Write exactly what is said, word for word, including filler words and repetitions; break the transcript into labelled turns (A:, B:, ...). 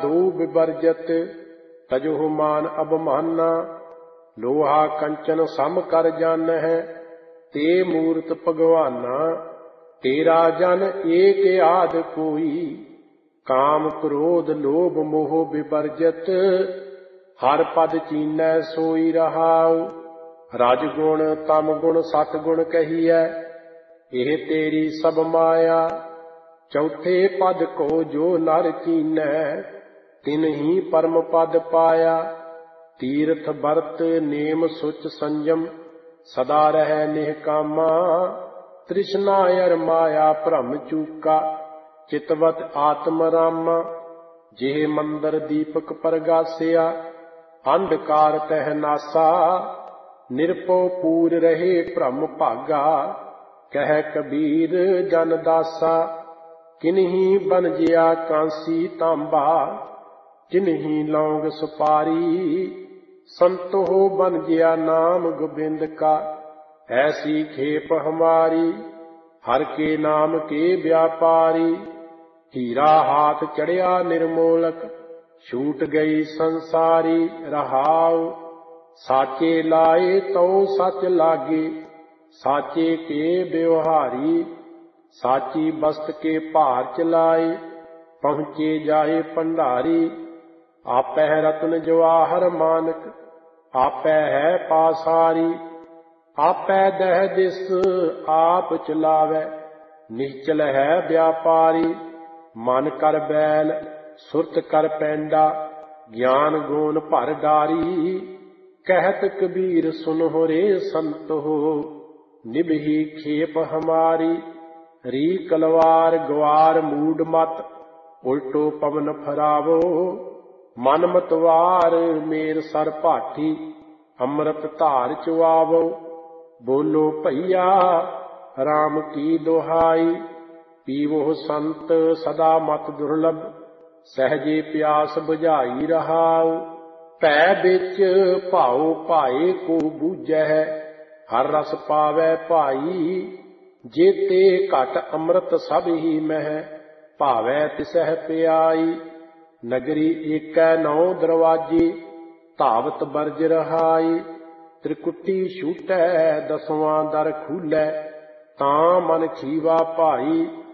A: दो विवर्जत, तजो मान अबमाना। लोहा कंचन सम कर जान है, ते मूरत भगवाना। तेरा जन एक आद कोई, काम क्रोध लोभ मोह विवर्जत। हर पद चीनै सोई रहाउ, रज गुण तम गुण सत गुण कहिए। एह तेरी सब माया, चौथे पद को जो नर चीनै। तिन ही परम पद पाया, तीर्थ बरत नेम सुच संयम। सदा रह निहकामा, तृष्णा अर माया भ्रम चूका। चितवत आत्म रामा, जेह मंदर दीपक प्रगासिया। अंधकार तह नासा, निरपो पूर रहे भ्रम भागा। कह कबीर जन दासा, किन्ही बन जिया कांसी तांबा। जिन्ही लौंग सुपारी, संतो बन जिया नाम गोबिंद का। ऐसी खेप हमारी, हर के नाम के व्यापारी। हीरा हाथ चढ़िया निर्मोलक, छूट गई संसारी रहाउ। साचे लाए तो सच लागे, साचे के व्यवहारी। साची बस्त के भार चलाए, पहुँचे जाए भंडारी। आपै रत्न जवाहर मानक, आपै है पासारी। आपै दह दिस आप चलावै, निश्चल है व्यापारी। मन कर बैल सुरत कर पैंडा, ज्ञान गुण भर डारी। कहत कबीर सुनो रे संत हो, निभही खेप हमारी। री कलवार ग्वार मूड मत, उल्टो पवन फरावो। मन मतवार मेर सर भाठी, अमृत धार चुआवो। बोलो भैया राम की दोहाई, पीवो संत सदा मत दुर्लभ। सहजे प्यास बुझाई रहाउ, भै बिच भाओ भाए को बूझै। हर रस पावै भाई, जेते घट अमृत सब ही मह। भावै तिसह प्याई, नगरी एकै नौ दरवाजे। धावत बरज रहाई, त्रिकुटी छूटै दसवां दर खूलै। तां मन खीवा भाई,